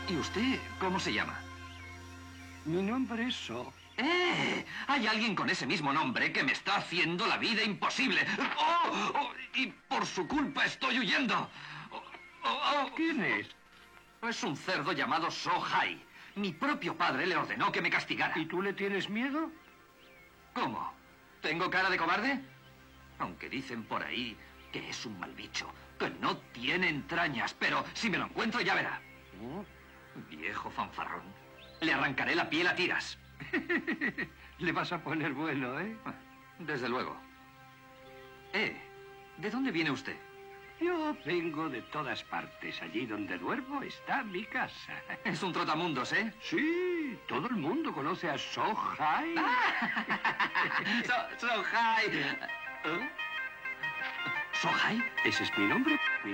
¿Y usted cómo se llama? Mi nombre es So. Hay alguien con ese mismo nombre que me está haciendo la vida imposible. Y por su culpa estoy huyendo. ¿Quién es? Es un cerdo llamado So-Hai. Mi propio padre le ordenó que me castigara. ¿Y tú le tienes miedo? ¿Cómo? ¿Tengo cara de cobarde? Aunque dicen por ahí que es un mal bicho, que no tiene entrañas, pero si me lo encuentro ya verá. Viejo fanfarrón. Le arrancaré la piel a tiras. Le vas a poner bueno, ¿eh? Desde luego. ¿De dónde viene usted? Yo vengo de todas partes. Allí donde duermo está mi casa. Es un trotamundos, ¿eh? Sí, todo el mundo conoce a So-Hai. So-Hai. ¿So-Hai? Ese es mi nombre.